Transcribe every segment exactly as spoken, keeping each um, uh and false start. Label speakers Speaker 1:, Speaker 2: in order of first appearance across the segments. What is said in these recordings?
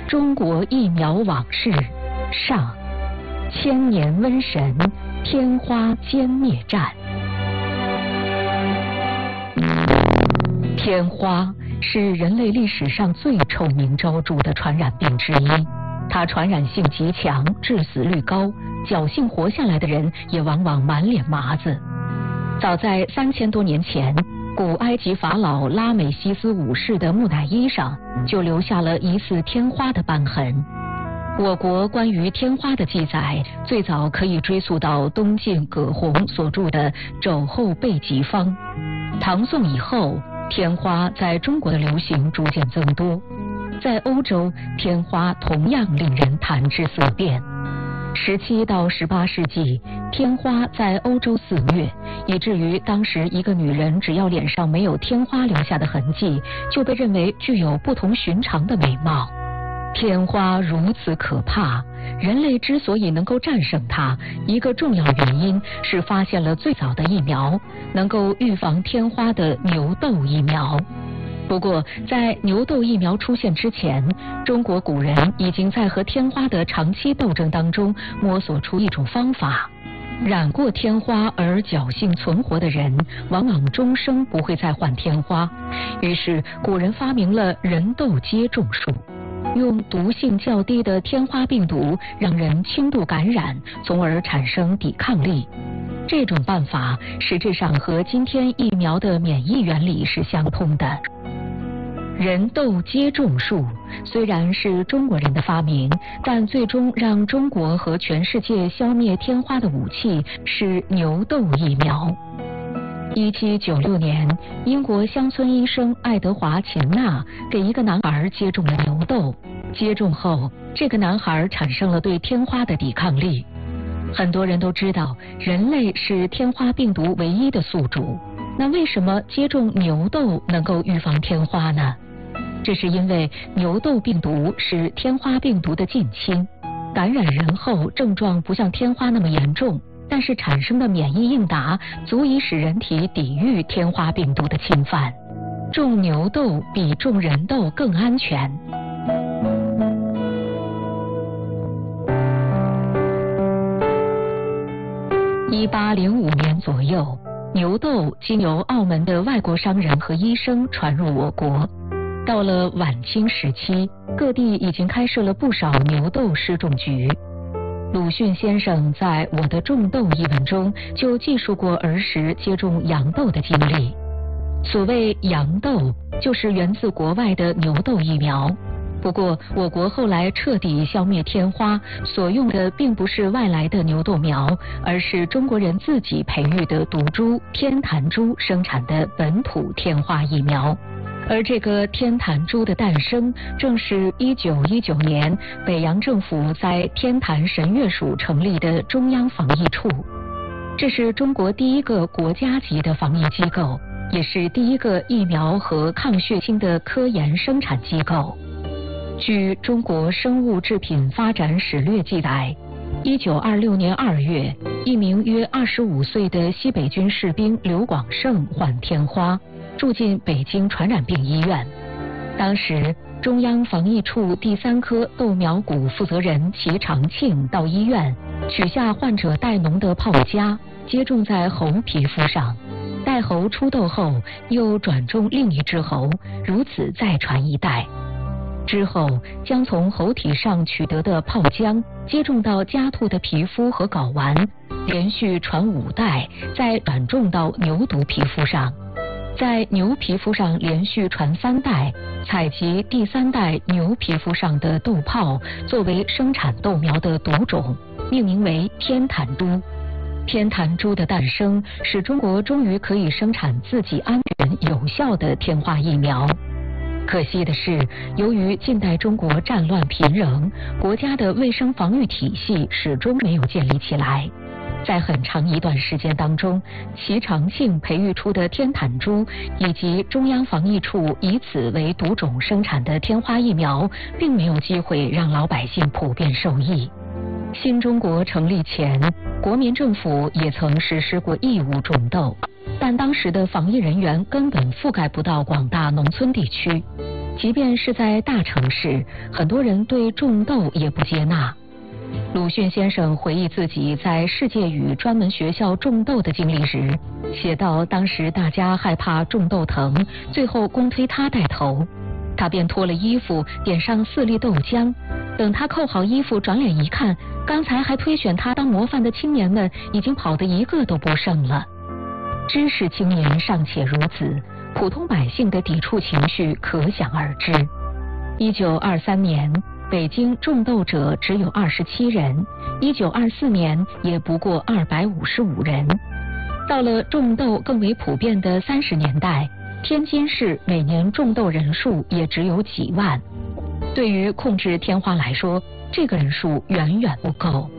Speaker 1: 中国疫苗往事上，千年瘟神天花歼灭战。天花是人类历史上最臭名昭著的传染病之一，它传染性极强，致死率高，侥幸活下来的人也往往满脸麻子。早在三千多年前，古埃及法老拉美西斯五世的木乃伊上就留下了疑似天花的斑痕。我国关于天花的记载最早可以追溯到东晋葛洪所著的《肘后备急方》。唐宋以后，天花在中国的流行逐渐增多，在欧洲，天花同样令人谈之色变。十七到十八世纪，天花在欧洲肆虐，以至于当时一个女人只要脸上没有天花留下的痕迹，就被认为具有不同寻常的美貌。天花如此可怕，人类之所以能够战胜它，一个重要原因是发现了最早的疫苗，能够预防天花的牛痘疫苗。不过，在牛痘疫苗出现之前，中国古人已经在和天花的长期斗争当中摸索出一种方法。染过天花而侥幸存活的人，往往终生不会再患天花。于是，古人发明了人痘接种术，用毒性较低的天花病毒让人轻度感染，从而产生抵抗力。这种办法实质上和今天疫苗的免疫原理是相通的。人痘接种术虽然是中国人的发明，但最终让中国和全世界消灭天花的武器是牛痘疫苗。一七九六年，英国乡村医生爱德华·秦纳给一个男孩接种了牛痘，接种后，这个男孩产生了对天花的抵抗力。很多人都知道，人类是天花病毒唯一的宿主，那为什么接种牛痘能够预防天花呢？这是因为牛痘病毒是天花病毒的近亲，感染人后症状不像天花那么严重，但是产生的免疫应答足以使人体抵御天花病毒的侵犯。种牛痘比种人痘更安全。一八零五年左右，牛痘经由澳门的外国商人和医生传入我国。到了晚清时期，各地已经开设了不少牛痘施种局。鲁迅先生在《我的种痘》一文中就记述过儿时接种羊痘的经历。所谓羊痘，就是源自国外的牛痘疫苗。不过，我国后来彻底消灭天花，所用的并不是外来的牛痘苗，而是中国人自己培育的毒株天坛株生产的本土天花疫苗。而这个天坛株的诞生，正是一九一九年北洋政府在天坛神乐署成立的中央防疫处。这是中国第一个国家级的防疫机构，也是第一个疫苗和抗血清的科研生产机构。据中国生物制品发展史略记载，一九二六年二月，一名约二十五岁的西北军士兵刘广胜患天花，住进北京传染病医院。当时，中央防疫处第三科豆苗股负责人齐长庆到医院取下患者带脓的泡痂，接种在猴皮肤上。待猴出痘后，又转种另一只猴，如此再传一代。之后，将从猴体上取得的泡浆接种到家兔的皮肤和睾丸，连续传五代，再转种到牛犊皮肤上。在牛皮肤上连续传三代，采集第三代牛皮肤上的痘泡作为生产豆苗的毒种，命名为天坛株。天坛株的诞生，使中国终于可以生产自己安全有效的天花疫苗。可惜的是，由于近代中国战乱频仍，国家的卫生防御体系始终没有建立起来。在很长一段时间当中，齐长庆培育出的天坛株以及中央防疫处以此为毒种生产的天花疫苗，并没有机会让老百姓普遍受益。新中国成立前，国民政府也曾实施过义务种痘，但当时的防疫人员根本覆盖不到广大农村地区。 即便是在大城市，很多人对种豆也不接纳。鲁迅先生回忆自己在世界语专门学校种豆的经历时，写道当时大家害怕种豆疼，最后公推他带头，他便脱了衣服，点上四粒豆浆。等他扣好衣服，转脸一看，刚才还推选他当模范的青年们，已经跑得一个都不剩了。知识青年尚且如此，普通百姓的抵触情绪可想而知。一九二三年，北京种豆者只有二十七人，一九二四年也不过二百五十五人。到了种豆更为普遍的三十年代，天津市每年种豆人数也只有几万。对于控制天花来说，这个人数远远不够。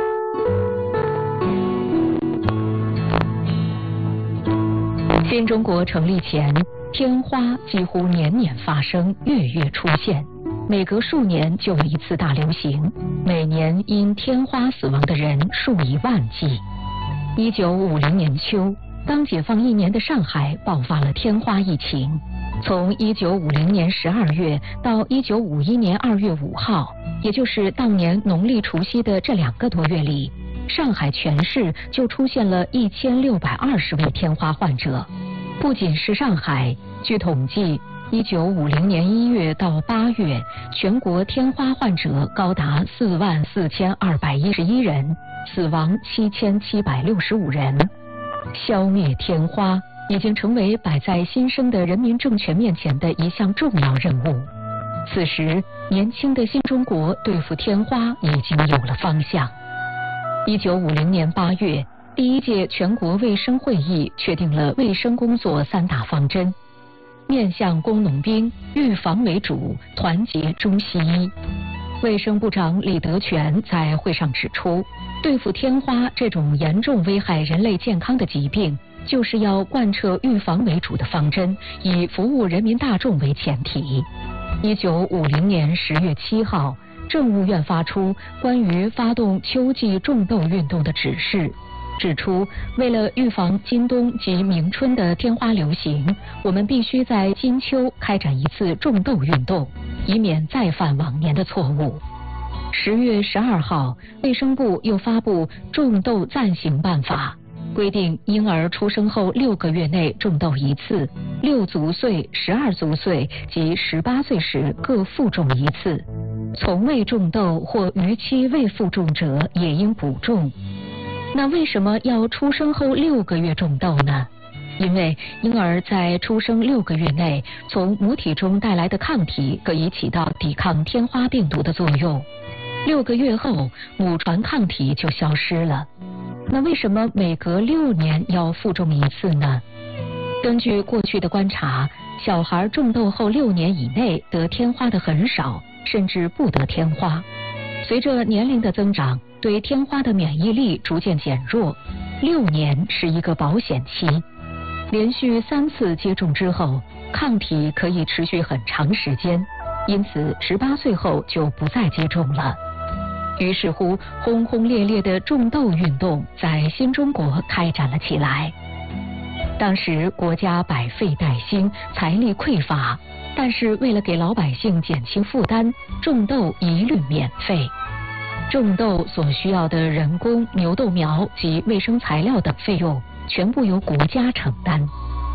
Speaker 1: 新中国成立前，天花几乎年年发生，月月出现，每隔数年就有一次大流行，每年因天花死亡的人数以万计。一九五零年秋，刚解放一年的上海爆发了天花疫情。从一九五零年十二月到一九五一年二月五号，也就是当年农历除夕的这两个多月里，上海全市就出现了一千六百二十位天花患者。不仅是上海，据统计，一九五零年一月到八月，全国天花患者高达四万四千二百一十一人，死亡七千七百六十五人。消灭天花已经成为摆在新生的人民政权面前的一项重要任务。此时，年轻的新中国对付天花已经有了方向。一九五零年八月，第一届全国卫生会议确定了卫生工作三大方针：面向工农兵，预防为主，团结中西医。卫生部长李德全在会上指出，对付天花这种严重危害人类健康的疾病，就是要贯彻预防为主的方针，以服务人民大众为前提。一九五零年十月七号，政务院发出关于发动秋季种豆运动的指示，指出，为了预防今冬及明春的天花流行，我们必须在今秋开展一次种豆运动，以免再犯往年的错误。十月十二号，卫生部又发布种豆暂行办法，规定婴儿出生后六个月内种豆一次，六足岁、十二足岁及十八岁时各复种一次。从未种豆或逾期未复种者也应补种。那为什么要出生后六个月种豆呢？因为婴儿在出生六个月内，从母体中带来的抗体可以起到抵抗天花病毒的作用。六个月后，母传抗体就消失了。那为什么每隔六年要复种一次呢？根据过去的观察，小孩种豆后六年以内得天花的很少，甚至不得天花。随着年龄的增长，对天花的免疫力逐渐减弱，六年是一个保险期。连续三次接种之后，抗体可以持续很长时间，因此十八岁后就不再接种了。于是乎，轰轰烈烈的种豆运动在新中国开展了起来。当时国家百废待兴，财力匮乏，但是为了给老百姓减轻负担，种豆一律免费。种豆所需要的人工、牛豆苗及卫生材料等费用，全部由国家承担。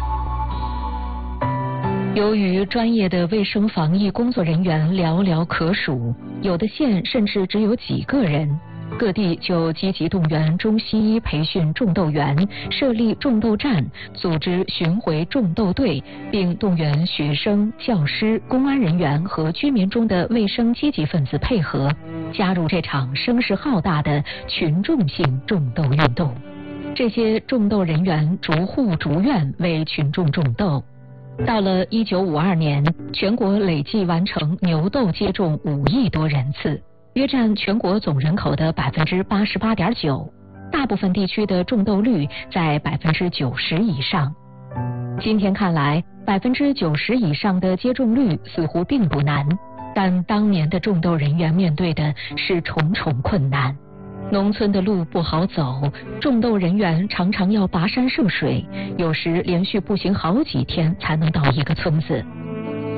Speaker 1: 由于专业的卫生防疫工作人员寥寥可数，有的县甚至只有几个人，各地就积极动员中西医培训种豆员，设立种豆站，组织巡回种豆队，并动员学生、教师、公安人员和居民中的卫生积极分子配合，加入这场声势浩大的群众性种豆运动。这些种豆人员逐户逐院为群众种豆。到了一九五二年，全国累计完成牛豆接种五亿多人次，约占全国总人口的百分之八十八点九，大部分地区的种豆率在百分之九十以上。今天看来，百分之九十以上的接种率似乎并不难，但当年的种豆人员面对的是重重困难。农村的路不好走，种豆人员常常要跋山涉水，有时连续步行好几天才能到一个村子。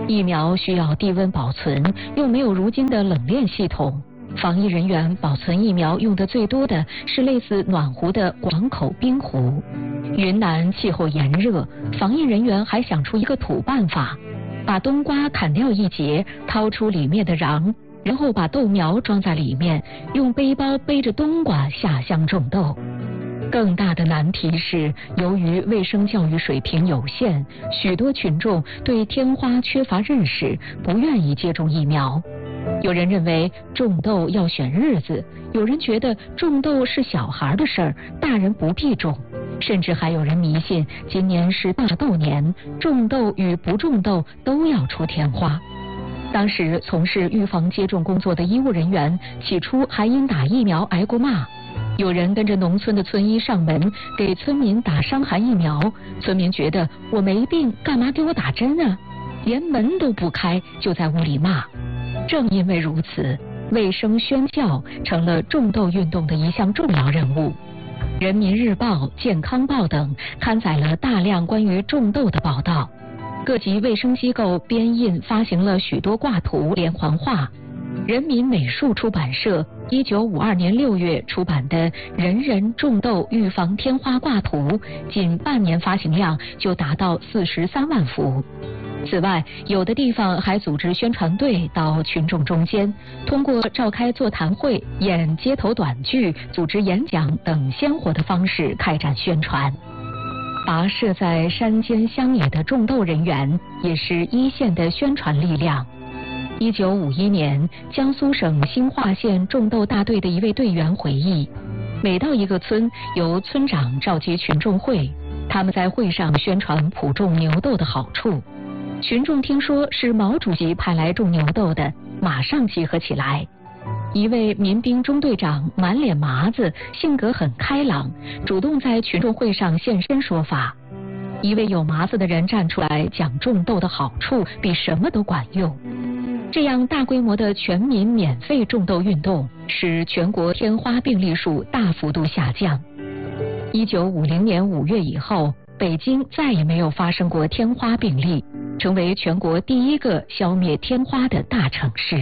Speaker 1: 疫苗需要低温保存，又没有如今的冷链系统。防疫人员保存疫苗用的最多的是类似暖壶的广口冰壶。云南气候炎热，防疫人员还想出一个土办法，把冬瓜砍掉一截，掏出里面的瓤，然后把豆苗装在里面，用背包背着冬瓜下乡种豆。更大的难题是，由于卫生教育水平有限，许多群众对天花缺乏认识，不愿意接种疫苗。有人认为种豆要选日子，有人觉得种豆是小孩的事儿，大人不必种，甚至还有人迷信今年是大豆年，种豆与不种豆都要出天花。当时从事预防接种工作的医务人员起初还因打疫苗挨过骂，有人跟着农村的村医上门给村民打伤寒疫苗，村民觉得我没病，干嘛给我打针啊？连门都不开，就在屋里骂。正因为如此，卫生宣教成了种豆运动的一项重要任务。人民日报、健康报等刊载了大量关于种豆的报道，各级卫生机构编印发行了许多挂图、连环画。人民美术出版社一九五二年六月出版的《人人种豆预防天花挂图》，仅半年发行量就达到四十三万幅。此外，有的地方还组织宣传队到群众中间，通过召开座谈会、演街头短剧、组织演讲等鲜活的方式开展宣传。跋涉在山间乡野的种豆人员也是一线的宣传力量。一九五一年，江苏省兴化县种豆大队的一位队员回忆，每到一个村，由村长召集群众会，他们在会上宣传普种牛豆的好处。群众听说是毛主席派来种牛豆的，马上集合起来。一位民兵中队长满脸麻子，性格很开朗，主动在群众会上现身说法。一位有麻子的人站出来讲种豆的好处比什么都管用。这样大规模的全民免费种豆运动，使全国天花病例数大幅度下降。一九五零年五月以后，北京再也没有发生过天花病例，成为全国第一个消灭天花的大城市。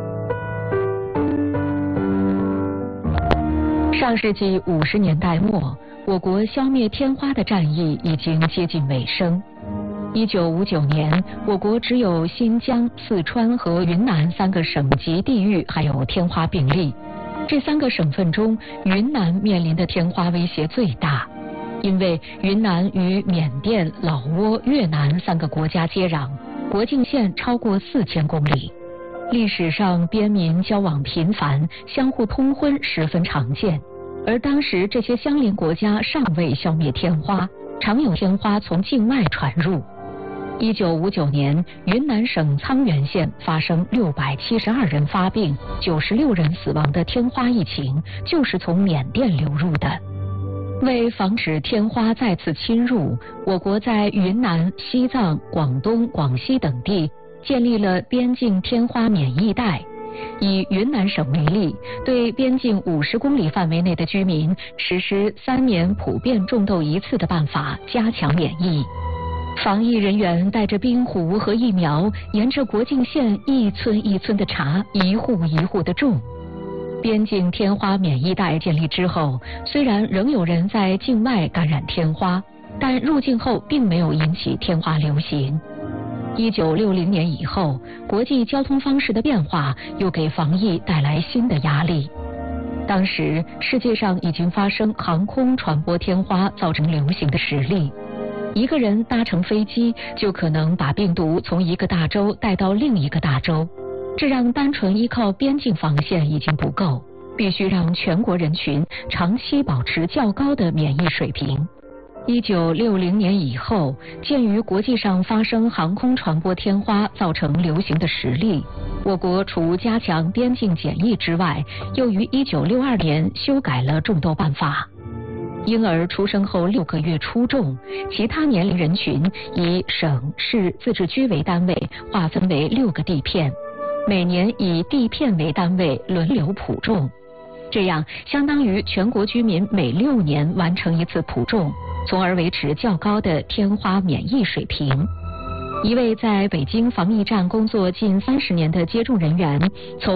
Speaker 1: 上世纪五十年代末，我国消灭天花的战役已经接近尾声。一九五九年，我国只有新疆、四川和云南三个省级地域还有天花病例。这三个省份中，云南面临的天花威胁最大，因为云南与缅甸、老挝、越南三个国家接壤，国境线超过四千公里。历史上边民交往频繁，相互通婚十分常见，而当时这些相邻国家尚未消灭天花，常有天花从境外传入。一九五九年，云南省沧源县发生六百七十二人发病、九十六人死亡的天花疫情，就是从缅甸流入的。为防止天花再次侵入，我国在云南、西藏、广东、广西等地建立了边境天花免疫带。以云南省为例，对边境五十公里范围内的居民实施三年普遍种豆一次的办法，加强免疫。防疫人员带着冰壶和疫苗，沿着国境线一村一村的查，一户一户的种。边境天花免疫带建立之后，虽然仍有人在境外感染天花，但入境后并没有引起天花流行。一九六零年以后，国际交通方式的变化又给防疫带来新的压力。当时世界上已经发生航空传播天花造成流行的实例，一个人搭乘飞机就可能把病毒从一个大洲带到另一个大洲，这让单纯依靠边境防线已经不够，必须让全国人群长期保持较高的免疫水平。一九六零年以后，鉴于国际上发生航空传播天花造成流行的实例，我国除加强边境检疫之外，又于一九六二年修改了种豆办法。婴儿出生后六个月初种，其他年龄人群以省、市、自治区为单位划分为六个地片，每年以地片为单位轮流普种，这样相当于全国居民每六年完成一次普种，从而维持较高的天花免疫水平。 一位在北京防疫站工作近三十年的接种人员，从